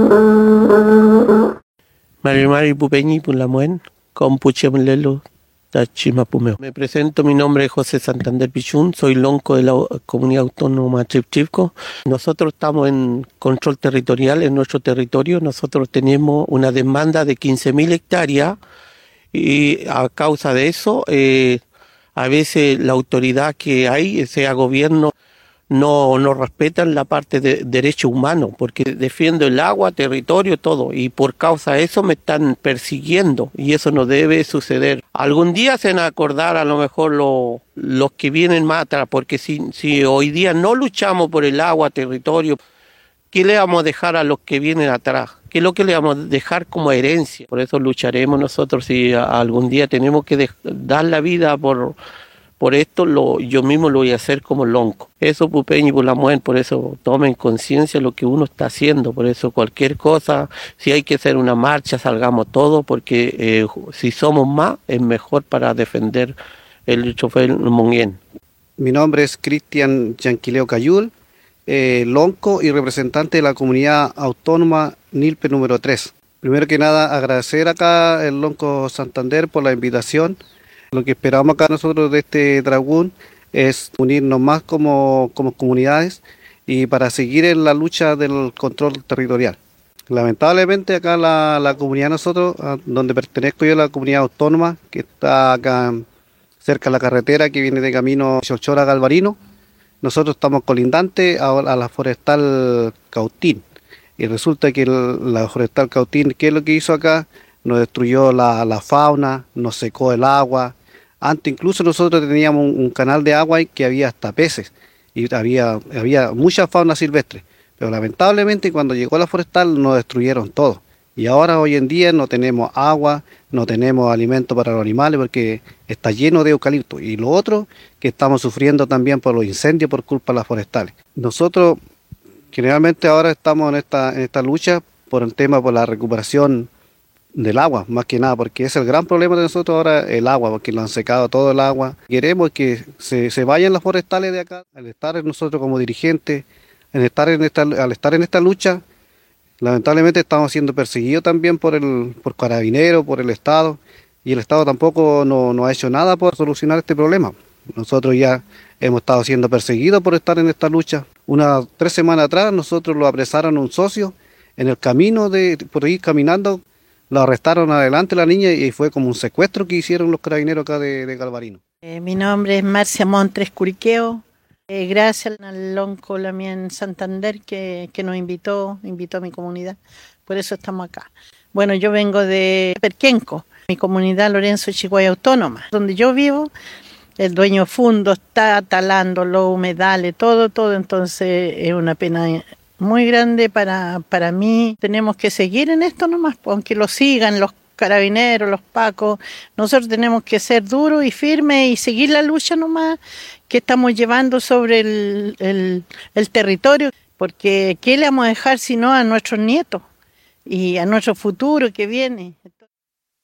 Marimari Pupeñi Pulamuen, Compuchemlelo, Tachimapumeo. Me presento, mi nombre es José Santander Pichún, soy lonco de la Comunidad Autónoma Chipchipco. Nosotros estamos en control territorial en nuestro territorio. Nosotros tenemos una demanda de 15.000 hectáreas y a causa de eso, a veces la autoridad que hay, sea gobierno, no respetan la parte de derechos humanos, porque defiendo el agua, territorio, todo, y por causa de eso me están persiguiendo, y eso no debe suceder. Algún día se van a acordar a lo mejor los que vienen más atrás, porque si hoy día no luchamos por el agua, territorio, ¿qué le vamos a dejar a los que vienen atrás? ¿Qué es lo que le vamos a dejar como herencia? Por eso lucharemos nosotros, si algún día tenemos que dar la vida por esto, yo mismo lo voy a hacer como lonco. Eso, Pupeñi y Pulamuen, por eso tomen conciencia de lo que uno está haciendo. Por eso cualquier cosa, si hay que hacer una marcha, salgamos todos, porque si somos más, es mejor para defender el chofer Monguén. Mi nombre es Cristian Yanquileo Cayul, lonco y representante de la Comunidad Autónoma Nilpe número 3. Primero que nada, agradecer acá el Lonco Santander por la invitación. Lo que esperamos acá nosotros de este Dragún es unirnos más como comunidades y para seguir en la lucha del control territorial. Lamentablemente acá la comunidad nosotros, donde pertenezco yo, la comunidad autónoma, que está acá cerca de la carretera que viene de camino Cholchora Galvarino, nosotros estamos colindantes a la forestal Cautín. Y resulta que la forestal Cautín, ¿qué es lo que hizo acá? Nos destruyó la fauna, nos secó el agua. Antes incluso nosotros teníamos un canal de agua y que había hasta peces y había mucha fauna silvestre. Pero lamentablemente cuando llegó la forestal nos destruyeron todo. Y ahora hoy en día no tenemos agua, no tenemos alimento para los animales porque está lleno de eucalipto. Y lo otro, que estamos sufriendo también por los incendios por culpa de las forestales. Nosotros generalmente ahora estamos en esta lucha por el tema, por la recuperación del agua, más que nada, porque es el gran problema de nosotros ahora, el agua, porque lo han secado todo el agua. Queremos que se vayan las forestales de acá. Al estar nosotros como dirigentes, al estar en esta lucha, lamentablemente estamos siendo perseguidos también por Carabineros, por el Estado, y el Estado tampoco no ha hecho nada por solucionar este problema. Nosotros ya hemos estado siendo perseguidos por estar en esta lucha. Unas 3 semanas atrás nosotros lo apresaron a un socio en el camino por ir caminando. Lo arrestaron adelante la niña y fue como un secuestro que hicieron los carabineros acá de Galvarino. Mi nombre es Marcia Montres Curiqueo. Gracias al lonco Lamien Santander que nos invitó a mi comunidad. Por eso estamos acá. Bueno, yo vengo de Perquenco, mi comunidad Lorenzo Chihuahua Autónoma. Donde yo vivo, el dueño fundo está talando los humedales, todo. Entonces es una pena muy grande para mí. Tenemos que seguir en esto nomás, aunque lo sigan los carabineros, los pacos. Nosotros tenemos que ser duros y firmes y seguir la lucha nomás que estamos llevando sobre el territorio, porque ¿qué le vamos a dejar sino a nuestros nietos y a nuestro futuro que viene?